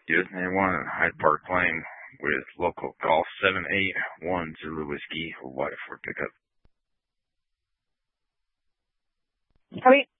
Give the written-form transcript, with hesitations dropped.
Disney 1 and Hyde Park Lane with local golf 781 Zulu Whiskey, White for pickup. Copy.